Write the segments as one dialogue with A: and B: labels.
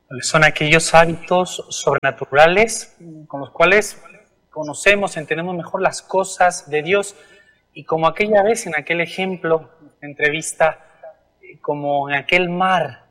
A: Son aquellos hábitos sobrenaturales con los cuales conocemos, entendemos mejor las cosas de Dios. Y como aquella vez en aquel ejemplo, entrevista, como en aquel mar,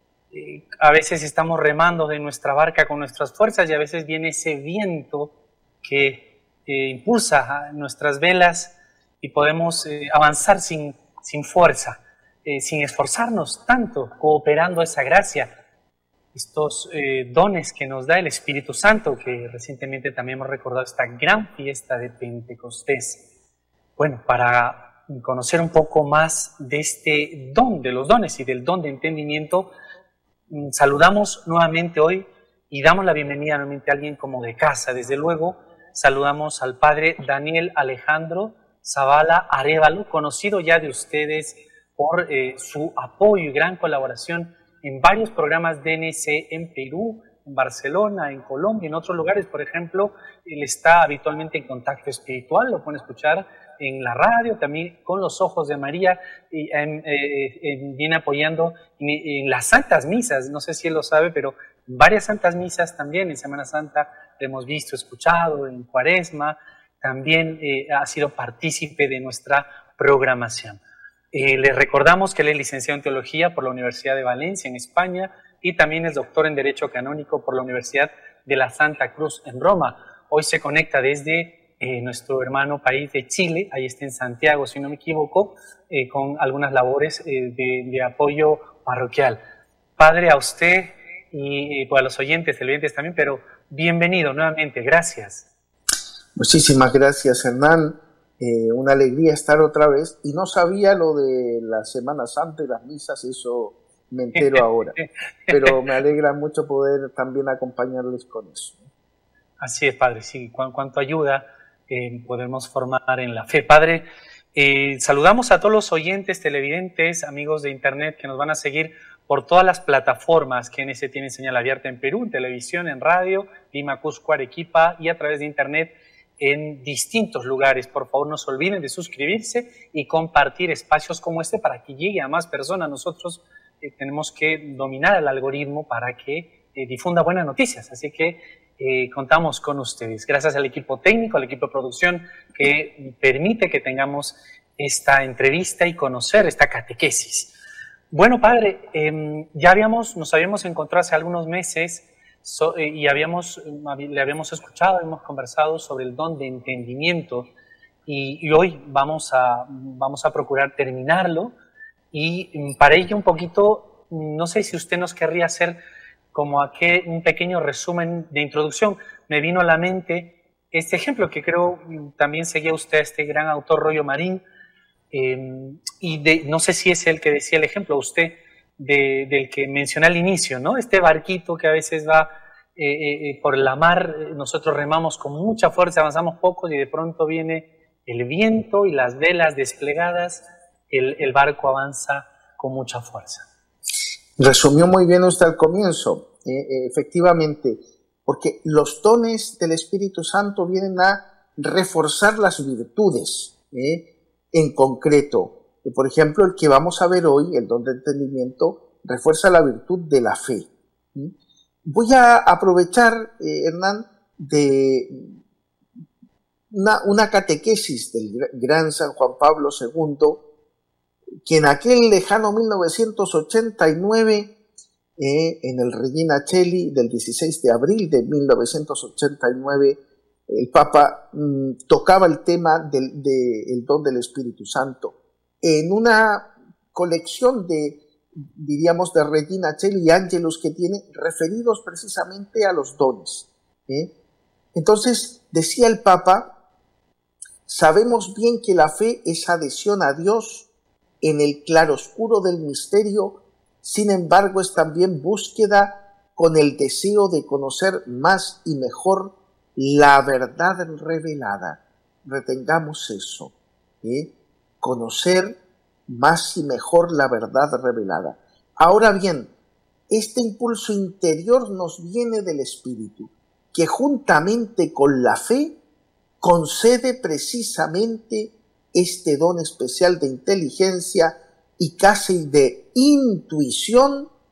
A: a veces estamos remando de nuestra barca con nuestras fuerzas y a veces viene ese viento que impulsa a nuestras velas y podemos avanzar sin fuerza, sin esforzarnos tanto, cooperando esa gracia. Estos dones que nos da el Espíritu Santo, que recientemente también hemos recordado esta gran fiesta de Pentecostés. Bueno, para conocer un poco más de este don, de los dones y del don de entendimiento, saludamos nuevamente hoy y damos la bienvenida nuevamente a alguien como de casa. Desde luego, saludamos al Padre Daniel Alejandro Zavala Arévalo, conocido ya de ustedes por su apoyo y gran colaboración en varios programas DNC en Perú, en Barcelona, en Colombia, en otros lugares. Por ejemplo, él está habitualmente en Contacto Espiritual, lo pueden escuchar en la radio, también con Los Ojos de María, y viene apoyando en las Santas Misas. No sé si él lo sabe, pero varias Santas Misas también en Semana Santa lo hemos visto, escuchado, en Cuaresma, también ha sido partícipe de nuestra programación. Les recordamos que él es licenciado en Teología por la Universidad de Valencia, en España, y también es doctor en Derecho Canónico por la Universidad de la Santa Cruz, en Roma. Hoy se conecta desde nuestro hermano país de Chile, ahí está en Santiago, si no me equivoco, con algunas labores de apoyo parroquial. Padre, a usted y a los oyentes, televidentes también, pero bienvenido nuevamente, gracias.
B: Muchísimas gracias, Hernán. Una alegría estar otra vez, y no sabía lo de la Semana Santa y las misas, eso me entero ahora, pero me alegra mucho poder también acompañarles con eso.
A: Así es, Padre, sí, cuánto ayuda podemos formar en la fe. Padre, saludamos a todos los oyentes, televidentes, amigos de Internet que nos van a seguir por todas las plataformas que GNC tiene señal abierta en Perú, en televisión, en radio, Lima, Cusco, Arequipa, y a través de Internet en distintos lugares. Por favor, no se olviden de suscribirse y compartir espacios como este para que llegue a más personas. Nosotros tenemos que dominar el algoritmo para que difunda buenas noticias, así que contamos con ustedes. Gracias al equipo técnico, al equipo de producción que permite que tengamos esta entrevista y conocer esta catequesis. Bueno, Padre, nos habíamos encontrado hace algunos meses y le habíamos escuchado, hemos conversado sobre el don de entendimiento, y hoy vamos a procurar terminarlo, y para ello un poquito, no sé si usted nos querría hacer como un pequeño resumen de introducción. Me vino a la mente este ejemplo que creo también seguía usted, este gran autor Rollo Marín, no sé si es el que decía el ejemplo, usted, del que mencioné al inicio, ¿no? Este barquito que a veces va por la mar, nosotros remamos con mucha fuerza, avanzamos pocos y de pronto viene el viento y las velas desplegadas, el barco avanza con mucha fuerza.
B: Resumió muy bien usted al comienzo, efectivamente, porque los dones del Espíritu Santo vienen a reforzar las virtudes, en concreto. Por ejemplo, el que vamos a ver hoy, el don de entendimiento, refuerza la virtud de la fe. Voy a aprovechar, Hernán, de una catequesis del gran San Juan Pablo II, que en aquel lejano 1989, en el Regina Coeli del 16 de abril de 1989, el Papa tocaba el tema del don del Espíritu Santo en una colección diríamos, de Regina Coeli y Ángelus que tiene referidos precisamente a los dones. Entonces, decía el Papa, sabemos bien que la fe es adhesión a Dios en el claroscuro del misterio, sin embargo es también búsqueda con el deseo de conocer más y mejor la verdad revelada. Retengamos eso, conocer más y mejor la verdad revelada. Ahora bien, este impulso interior nos viene del Espíritu, que juntamente con la fe concede precisamente este don especial de inteligencia y casi de intuición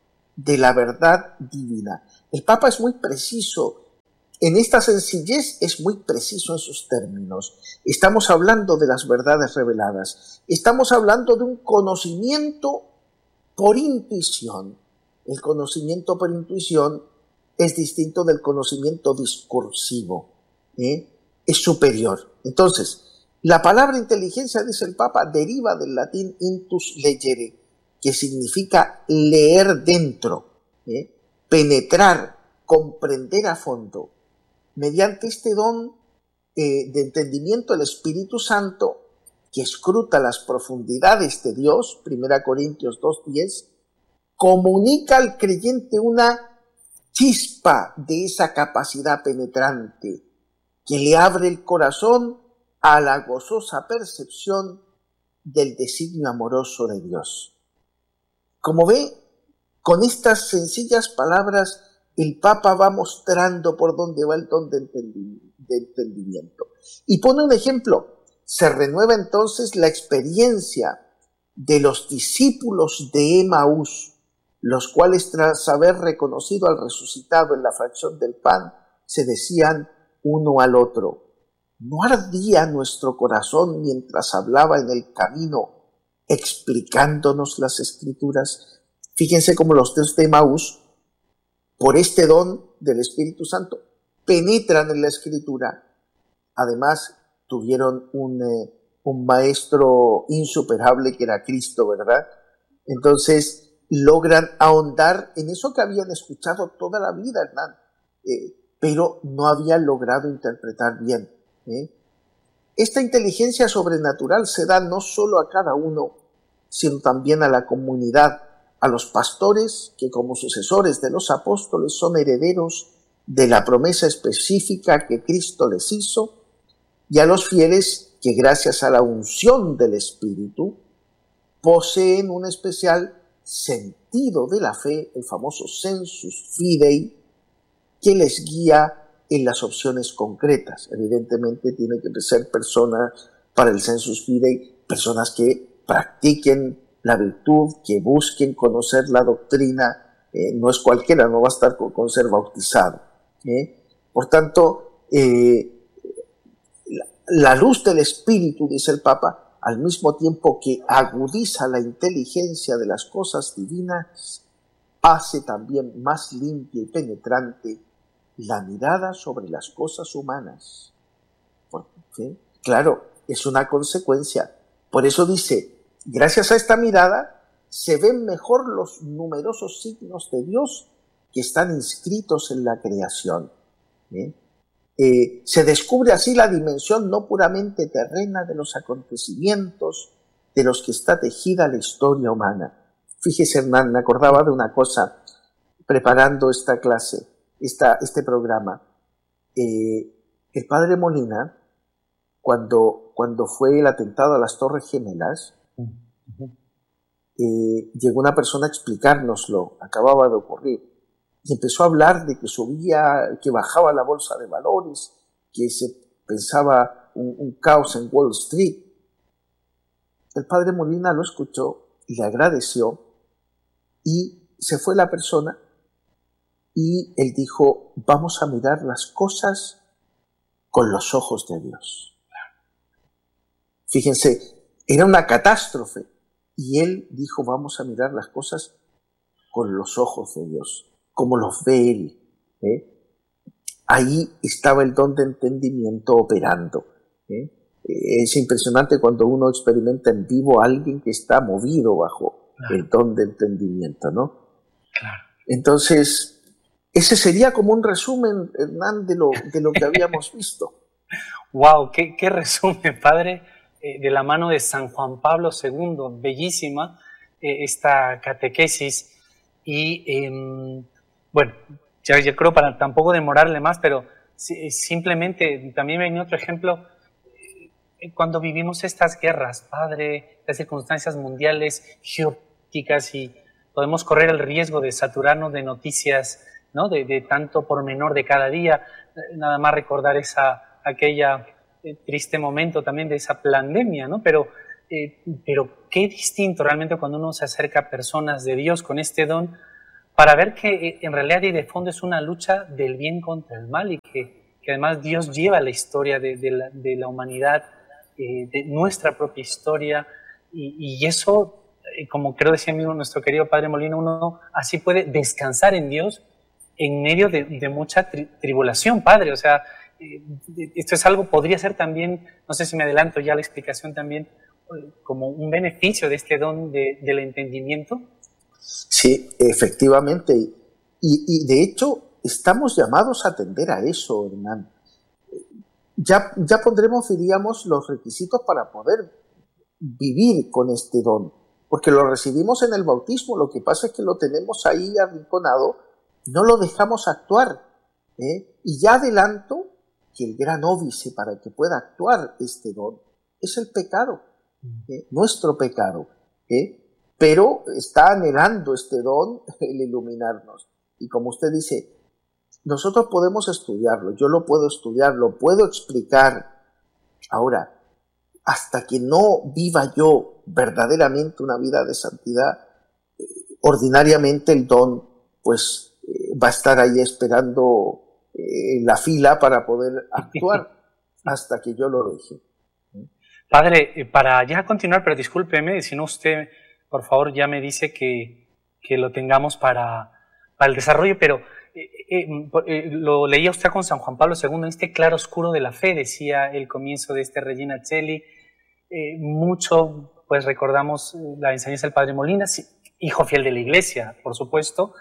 B: de la verdad divina. El Papa es muy preciso. En esta sencillez es muy preciso en sus términos. Estamos hablando de las verdades reveladas. Estamos hablando de un conocimiento por intuición. El conocimiento por intuición es distinto del conocimiento discursivo. Es superior. Entonces, la palabra inteligencia, dice el Papa, deriva del latín intus legere, que significa leer dentro, penetrar, comprender a fondo. Mediante este don de entendimiento, el Espíritu Santo, que escruta las profundidades de Dios, 1 Corintios 2:10, comunica al creyente una chispa de esa capacidad penetrante que le abre el corazón a la gozosa percepción del designio amoroso de Dios. Como ve, con estas sencillas palabras, el Papa va mostrando por dónde va el don de entendimiento. Y pone un ejemplo. Se renueva entonces la experiencia de los discípulos de Emaús, los cuales tras haber reconocido al resucitado en la fracción del pan, se decían uno al otro: ¿no ardía nuestro corazón mientras hablaba en el camino explicándonos las Escrituras? Fíjense cómo los de Emaús, por este don del Espíritu Santo, penetran en la Escritura. Además, tuvieron un maestro insuperable que era Cristo, ¿verdad? Entonces, logran ahondar en eso que habían escuchado toda la vida, Hernán, pero no habían logrado interpretar bien. Esta inteligencia sobrenatural se da no solo a cada uno, sino también a la comunidad, a los pastores que como sucesores de los apóstoles son herederos de la promesa específica que Cristo les hizo, y a los fieles que gracias a la unción del Espíritu poseen un especial sentido de la fe, el famoso sensus fidei, que les guía en las opciones concretas. Evidentemente tiene que ser personas, para el sensus fidei, personas que practiquen la virtud, que busquen conocer la doctrina. No es cualquiera, no basta con ser bautizado. Por tanto, la luz del Espíritu, dice el Papa, al mismo tiempo que agudiza la inteligencia de las cosas divinas, hace también más limpia y penetrante la mirada sobre las cosas humanas. ¿Sí? Claro, es una consecuencia. Por eso dice, gracias a esta mirada se ven mejor los numerosos signos de Dios que están inscritos en la creación. Se descubre así la dimensión no puramente terrena de los acontecimientos de los que está tejida la historia humana. Fíjese, Hernán, me acordaba de una cosa preparando esta clase, este programa. El padre Molina, cuando fue el atentado a las Torres Gemelas, llegó una persona a explicárnoslo, acababa de ocurrir. Y empezó a hablar de que subía, que bajaba la bolsa de valores, que se pensaba un caos en Wall Street. El padre Molina lo escuchó y le agradeció, y se fue la persona y él dijo: vamos a mirar las cosas con los ojos de Dios. Fíjense, era una catástrofe y él dijo: vamos a mirar las cosas con los ojos de Dios, como los ve Él. Ahí estaba el don de entendimiento operando. Es impresionante cuando uno experimenta en vivo a alguien que está movido bajo el don de entendimiento, ¿no? Claro. Entonces, ese sería como un resumen, Hernán, de lo que habíamos visto.
A: ¡Wow! ¡Qué resumen, padre! De la mano de San Juan Pablo II, bellísima esta catequesis. Y bueno, ya creo para tampoco demorarle más, pero simplemente también me viene otro ejemplo. Cuando vivimos estas guerras, padre, las circunstancias mundiales, geopolíticas, y podemos correr el riesgo de saturarnos de noticias, ¿no? de tanto pormenor de cada día. Nada más recordar aquella triste momento también de esa pandemia, ¿no? Pero qué distinto realmente cuando uno se acerca a personas de Dios con este don para ver que en realidad y de fondo es una lucha del bien contra el mal y que además Dios lleva la historia de la humanidad, de nuestra propia historia, y eso, como creo decía mismo nuestro querido Padre Molina, uno así puede descansar en Dios en medio de mucha tribulación, Padre. O sea, esto es algo, podría ser también, no sé si me adelanto ya a la explicación también, como un beneficio de este don del entendimiento.
B: Sí, efectivamente. Y de hecho, estamos llamados a atender a eso, Hernán. Ya pondremos, diríamos, los requisitos para poder vivir con este don, porque lo recibimos en el bautismo, lo que pasa es que lo tenemos ahí arrinconado, no lo dejamos actuar, y ya adelanto que el gran óbice para que pueda actuar este don es el pecado, nuestro pecado, pero está anhelando este don el iluminarnos, y como usted dice, nosotros podemos estudiarlo, yo lo puedo estudiar, lo puedo explicar. Ahora, hasta que no viva yo verdaderamente una vida de santidad, ordinariamente el don pues va a estar ahí esperando en la fila para poder actuar hasta que yo lo deje.
A: Padre, para ya continuar, pero discúlpeme, si no usted, por favor, ya me dice que lo tengamos para el desarrollo, pero lo leía usted con San Juan Pablo II, en este claro oscuro de la fe, decía el comienzo de este Regina Coeli. Mucho, pues recordamos la enseñanza del Padre Molina, hijo fiel de la Iglesia, por supuesto,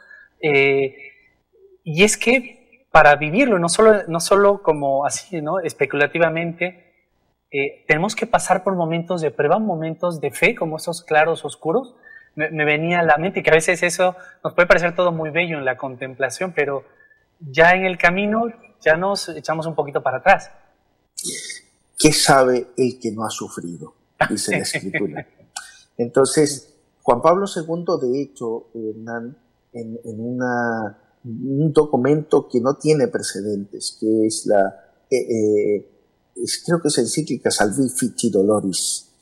A: y es que para vivirlo, no solo como así, ¿no? Especulativamente, tenemos que pasar por momentos de prueba, momentos de fe, como esos claros oscuros. Me venía a la mente que a veces eso nos puede parecer todo muy bello en la contemplación, pero ya en el camino ya nos echamos un poquito para atrás.
B: ¿Qué sabe el que no ha sufrido? Dice la Escritura. Entonces, Juan Pablo II, de hecho, Hernán, en un documento que no tiene precedentes, que es creo que es encíclica Salvifici Doloris,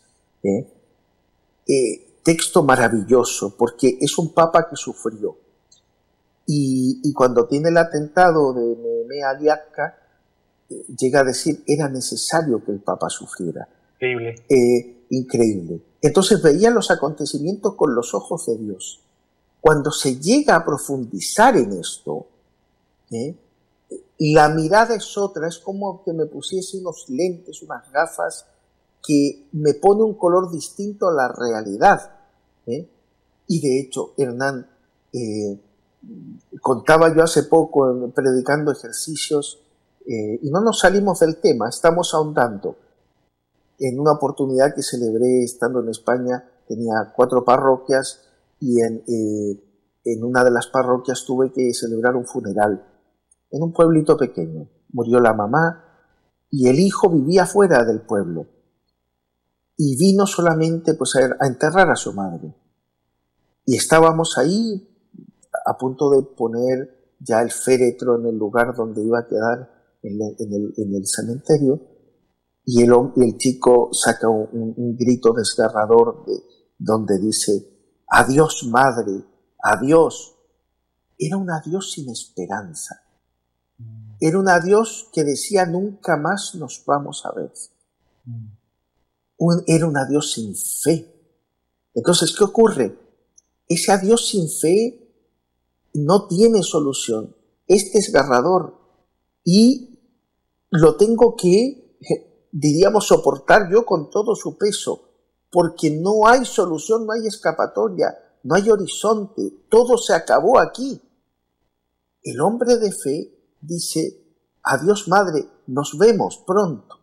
B: texto maravilloso, porque es un papa que sufrió. Y cuando tiene el atentado de Nemea Aliaca, llega a decir, era necesario que el papa sufriera.
A: Increíble.
B: Increíble. Entonces veía los acontecimientos con los ojos de Dios. Cuando se llega a profundizar en esto, la mirada es otra, es como que me pusiese unos lentes, unas gafas, que me pone un color distinto a la realidad. Y de hecho, Hernán, contaba yo hace poco, predicando ejercicios, y no nos salimos del tema, estamos ahondando. En una oportunidad que celebré estando en España, tenía 4 parroquias, y en una de las parroquias tuve que celebrar un funeral, en un pueblito pequeño. Murió la mamá, y el hijo vivía fuera del pueblo. Y vino solamente pues, a enterrar a su madre. Y estábamos ahí a punto de poner ya el féretro en el lugar donde iba a quedar en el cementerio, y el chico saca un grito desgarrador donde dice, adiós madre, adiós. Era un adiós sin esperanza. Era un adiós que decía nunca más nos vamos a ver. Era un adiós sin fe. Entonces, ¿qué ocurre? Ese adiós sin fe no tiene solución, es desgarrador y lo tengo que, diríamos, soportar yo con todo su peso, porque no hay solución, no hay escapatoria, no hay horizonte, todo se acabó aquí. El hombre de fe dice, adiós madre, nos vemos pronto.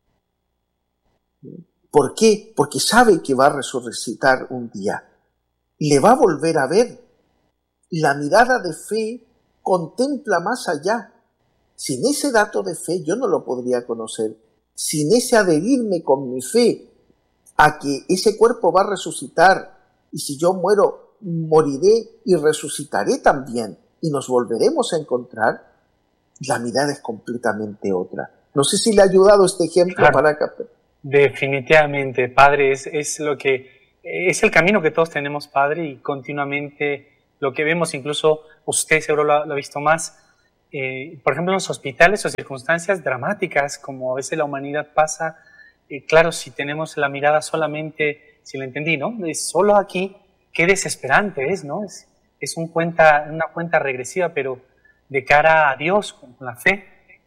B: ¿Por qué? Porque sabe que va a resucitar un día, le va a volver a ver. La mirada de fe contempla más allá. Sin ese dato de fe yo no lo podría conocer. Sin ese adherirme con mi fe a que ese cuerpo va a resucitar, y si yo muero, moriré y resucitaré también, y nos volveremos a encontrar, la mirada es completamente otra. No sé si le ha ayudado este ejemplo, claro, para captar.
A: Definitivamente, Padre, es lo que es el camino que todos tenemos, Padre, y continuamente lo que vemos, incluso usted seguro lo ha visto más, por ejemplo, en los hospitales o circunstancias dramáticas, como a veces la humanidad pasa, claro, si tenemos la mirada solamente, si lo entendí, ¿no? Es solo aquí, qué desesperante es, ¿no? Es una cuenta regresiva, pero de cara a Dios, con la fe,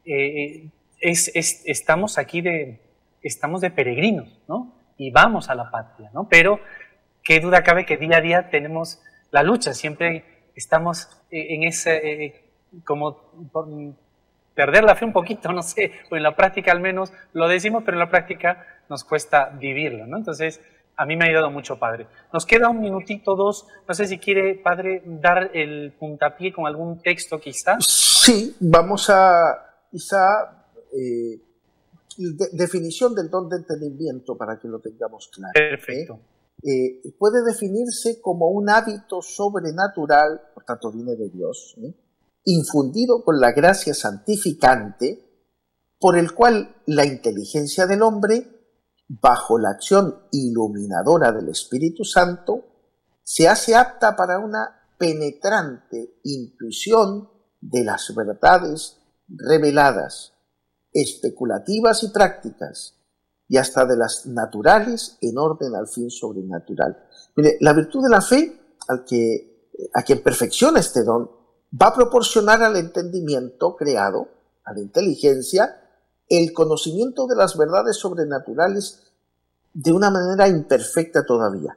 A: estamos aquí estamos de peregrinos, ¿no? Y vamos a la patria, ¿no? Pero qué duda cabe que día a día tenemos la lucha, siempre estamos en ese, como por perder la fe un poquito, no sé, o en la práctica al menos lo decimos, pero en la práctica nos cuesta vivirlo, ¿no? Entonces, a mí me ha ayudado mucho, Padre. Nos queda un minutito, dos, no sé si quiere, Padre, dar el puntapié con algún texto quizá.
B: Sí, vamos a quizá definición del don de entendimiento para que lo tengamos claro.
A: Perfecto.
B: Puede definirse como un hábito sobrenatural, por tanto viene de Dios, infundido con la gracia santificante, por el cual la inteligencia del hombre, bajo la acción iluminadora del Espíritu Santo, se hace apta para una penetrante intuición de las verdades reveladas, especulativas y prácticas, y hasta de las naturales en orden al fin sobrenatural. Mire, la virtud de la fe, a quien perfecciona este don, va a proporcionar al entendimiento creado, a la inteligencia, el conocimiento de las verdades sobrenaturales de una manera imperfecta todavía,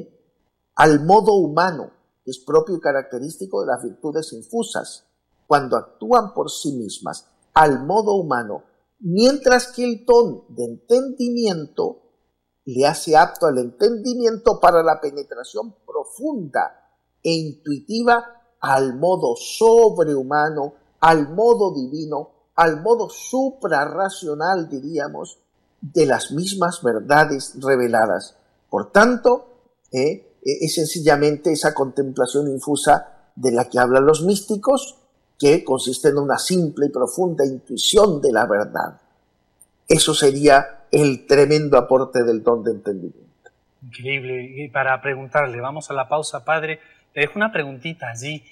B: al modo humano, que es propio y característico de las virtudes infusas, cuando actúan por sí mismas, al modo humano, mientras que el don de entendimiento le hace apto al entendimiento para la penetración profunda e intuitiva al modo sobrehumano, al modo divino, al modo suprarracional, diríamos, de las mismas verdades reveladas. Por tanto, es sencillamente esa contemplación infusa de la que hablan los místicos, que consiste en una simple y profunda intuición de la verdad. Eso sería el tremendo aporte del don de entendimiento.
A: Increíble. Y para preguntarle, vamos a la pausa, Padre. Le dejo una preguntita allí.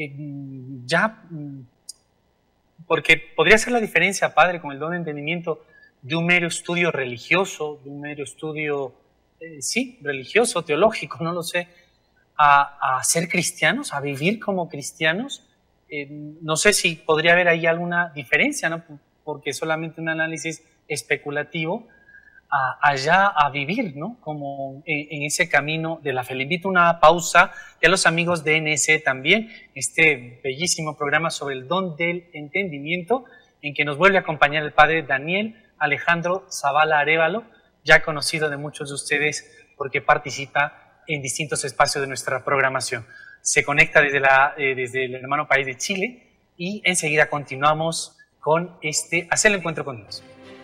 A: Porque podría ser la diferencia, Padre, con el don de entendimiento de un mero estudio religioso, de un mero estudio, religioso, teológico, no lo sé, a ser cristianos, a vivir como cristianos. No sé si podría haber ahí alguna diferencia, ¿no? Porque solamente un análisis especulativo allá a vivir, ¿no? Como en ese camino de la fe. Le invito a una pausa y a los amigos de NSE también, este bellísimo programa sobre el don del entendimiento, en que nos vuelve a acompañar el Padre Daniel Alejandro Zavala Arévalo, ya conocido de muchos de ustedes porque participa en distintos espacios de nuestra programación. Se conecta desde el hermano país de Chile y enseguida continuamos con Hacer el encuentro con Dios.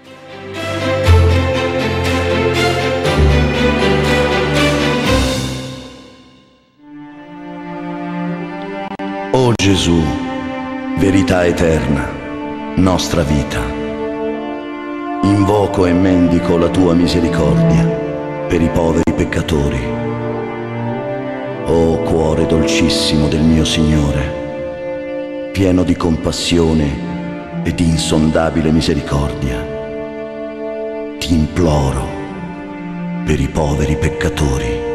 C: Oh Gesù, verità eterna, nostra vita, invoco e mendico la tua misericordia per i poveri peccatori. Oh cuore dolcissimo del mio Signore, pieno di compassione e di insondabile misericordia, ti imploro per i poveri peccatori.